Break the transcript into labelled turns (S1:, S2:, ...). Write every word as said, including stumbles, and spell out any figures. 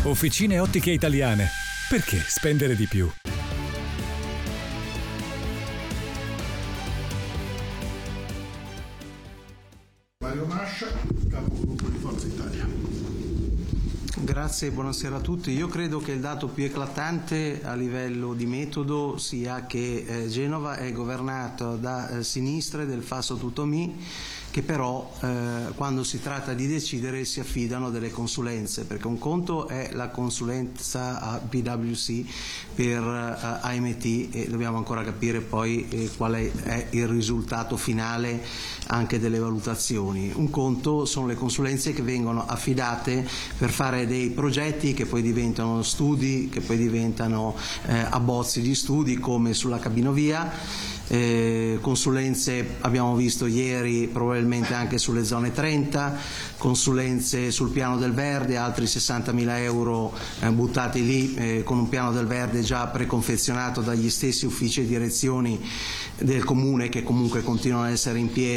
S1: Officine Ottiche Italiane. Perché spendere di più?
S2: Mario Mascia, capogruppo di Forza Italia.
S3: Grazie, buonasera a tutti. Io credo che il dato più eclatante a livello di metodo sia che eh, Genova è governata da eh, sinistre del Fasso tutto mi, che però eh, quando si tratta di decidere si affidano delle consulenze, perché un conto è la consulenza a P W C per eh, A M T e dobbiamo ancora capire poi eh, qual è, è il risultato finale anche delle valutazioni. Un conto sono le consulenze che vengono affidate per fare dei progetti che poi diventano studi, che poi diventano eh, abbozzi di studi come sulla cabinovia. Eh, consulenze abbiamo visto ieri probabilmente anche sulle zone trenta, consulenze sul piano del verde, altri sessantamila euro eh, buttati lì eh, con un piano del verde già preconfezionato dagli stessi uffici e direzioni del comune che comunque continuano ad essere in piedi.